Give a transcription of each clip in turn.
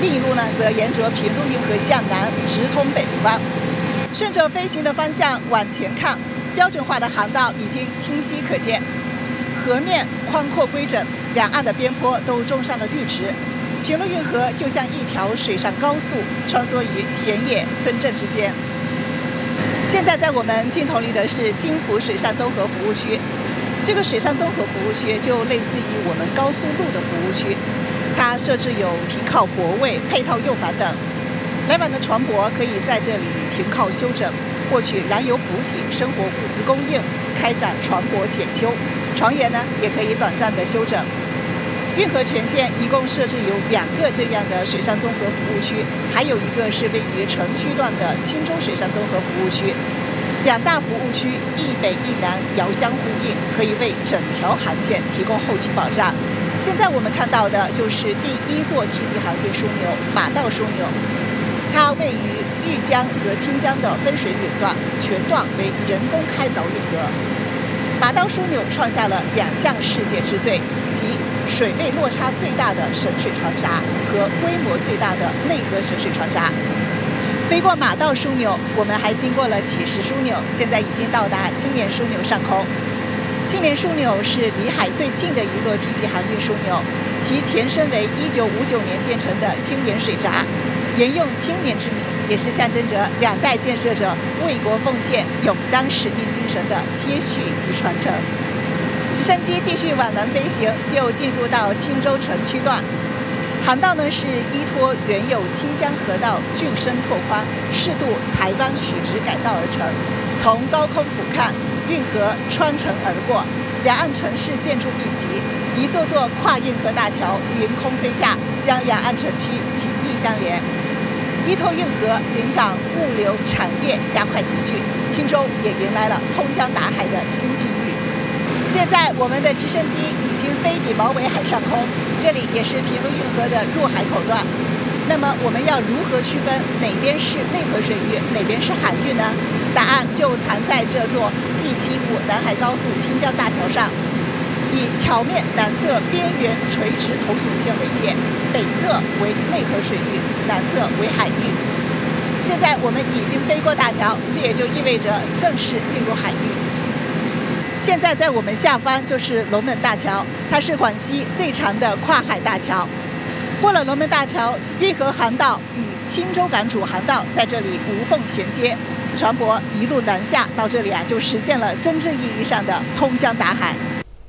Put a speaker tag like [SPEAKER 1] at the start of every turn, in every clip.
[SPEAKER 1] 另一路呢则沿着平陆运河向南直通北部方。顺着飞行的方向往前看，标准化的航道已经清晰可见，河面宽阔规整，两岸的边坡都种上了绿植。平陆运河就像一条水上高速，穿梭于田野村镇之间。现在在我们镜头里的是新福水上综合服务区，这个水上综合服务区就类似于我们高速路的服务区，它设置有停靠泊位、配套用房等，来往的船舶可以在这里停靠休整，获取燃油补给、生活物资供应，开展船舶检修，船员呢也可以短暂的休整。运河全线一共设置有2个这样的水上综合服务区，还有一个是位于城区段的青州水上综合服务区。2大服务区一北一南遥相呼应，可以为整条航线提供后勤保障。现在我们看到的就是第1座梯级航运枢纽马道枢纽，它位于豫江和清江的分水岭段，全段为人工开凿运河。马道枢纽创下了2项世界之最，即水位落差最大的省水船闸和规模最大的内河省水船闸。飞过马道枢纽，我们还经过了启石枢纽，现在已经到达青年枢纽上空。青年枢纽是离海最近的一座梯级航运枢纽，其前身为1959年建成的青年水闸，沿用青年之名，也是象征着2代建设者为国奉献、勇当使命精神的接续与传承。直升机继续往南飞行，就进入到青州城区段。航道呢是依托原有清江河道浚深拓宽、适度裁弯曲直改造而成。从高空俯瞰，运河穿城而过，两岸城市建筑密集，一座座跨运河大桥凌空飞架，将两岸城区紧密相连。依托运河，临港物流产业加快集聚，青州也迎来了通江达海的新机遇。现在我们的直升机已经飞抵毛尾海上空，这里也是平陆运河的入海口段。那么我们要如何区分哪边是内河水域，哪边是海域呢？答案就藏在这座 G75南海高速清江大桥上，以桥面南侧边缘垂直投影线为界，北侧为内河水域，南侧为海域。现在我们已经飞过大桥，这也就意味着正式进入海域。现在在我们下方就是龙门大桥，它是广西最长的跨海大桥。过了龙门大桥，运河航道与青州港主航道在这里无缝衔接，船舶一路南下到这里就实现了真正意义上的通江达海。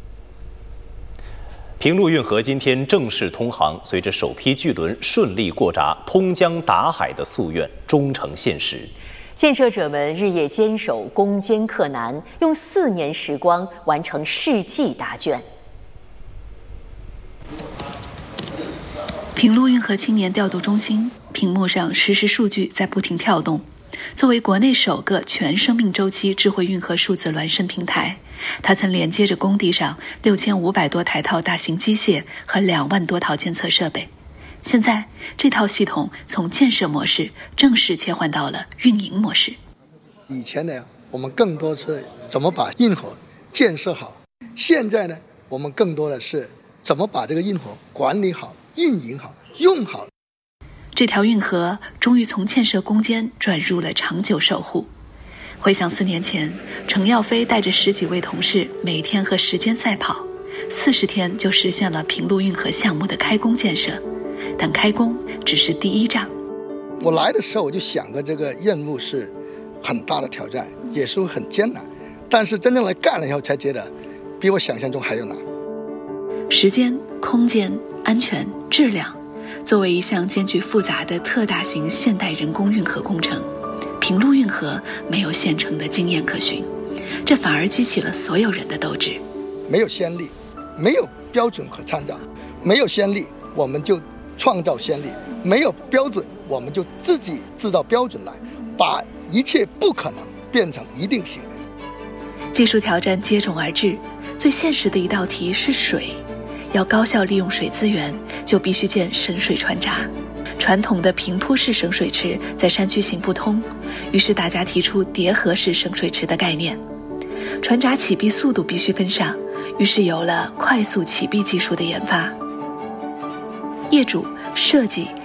[SPEAKER 2] 平陆运河今天正式通航，随着首批巨轮顺利过闸，通江达海的夙愿终成现实。
[SPEAKER 3] 建设者们日夜坚守，攻坚克难，用4年时光完成世纪大卷。
[SPEAKER 4] 平陆运河青年调度中心屏幕上实时数据在不停跳动。作为国内首个全生命周期智慧运河数字孪生平台，它曾连接着工地上6500多台套大型机械和2万多套监测设备。现在这套系统从建设模式正式切换到了运营模式。
[SPEAKER 5] 以前呢，我们更多是怎么把运河建设好，现在呢，我们更多的是怎么把这个运河管理好、运营好、用好。
[SPEAKER 4] 这条运河终于从建设攻坚转入了长久守护。回想4年前，程耀飞带着10几位同事每天和时间赛跑，40天就实现了平陆运河项目的开工建设。但开工只是第1仗。
[SPEAKER 5] 我来的时候我就想过这个任务是很大的挑战，也是会很艰难，但是真正来干了以后才觉得比我想象中还要难。
[SPEAKER 4] 时间、空间、安全、质量，作为一项艰巨复杂的特大型现代人工运河工程，平陆运河没有现成的经验可循，这反而激起了所有人的斗志。
[SPEAKER 5] 没有先例，没有标准可参照，没有先例我们就创造先例，没有标准我们就自己制造标准来，把一切不可能变成一定性。
[SPEAKER 4] 技术挑战接踵而至，最现实的一道题是水。要高效利用水资源，就必须建省水船闸。传统的平铺式省水池在山区行不通，于是大家提出叠合式省水池的概念。船闸起闭速度必须跟上，于是有了快速起闭技术的研发。业主、设计、